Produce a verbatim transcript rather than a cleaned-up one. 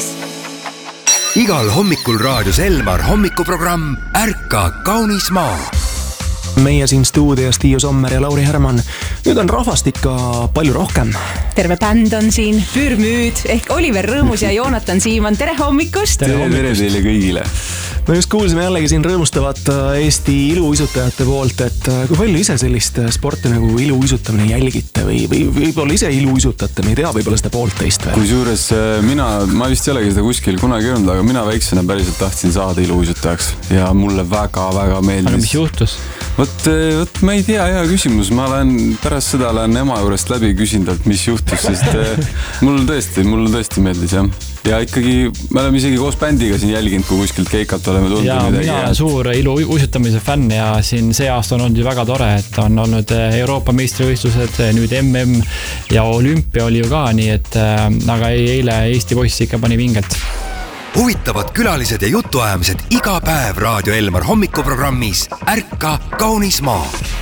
kaunis. Igal hommikul raadios Elmar hommikuprogramm Ärka kaunis maa. Meie siin stuudios Tiiu Sommer ja Lauri Herman. Nüüd on rahvast ikka palju rohkem. Terve bänd on siin, Pürmüüd ehk Oliver Rõõmus ja Joonatan Siimann. Tere hommikust! Tere hommikust teile kõigile! Me just kuulsime jällegi siin rõõmustavat Eesti iluuisutajate poolt, et kui palju ise sellist sporti nagu iluuisutamine jälgite või, või võib-olla ise iluuisutate, me ei tea võib-olla seda poolt teist või? Kusjuures mina, ma vist ei olegi seda kuskil kunagi öelnud, aga mina väiksena päriselt tahtsin saada iluuisutajaks ja mulle väga-väga meeldis. Aga mis juhtus? Võt, võt ma ei tea, hea küsimus. Ma olen pärast seda olen ema juurest läbi küsindalt, mis juhtus, sest mul tõesti, mul tõesti meeldis, jah. Ja ikkagi me oleme isegi koos bändiga siin jälginud, kui kuskilt keikalt oleme tulnud. Ja mina olen suur ilu uisutamise fänn ja siin see aasta on olnud ju väga tore, et on olnud Euroopa meistrivõistlused, nüüd M M ja olümpia oli ju ka, nii et aga eile Eesti poiss ikka pani vingelt. Huvitavad külalised ja jutuajamised iga päev Raadio Elmar hommikuprogrammis Ärka kaunis maa.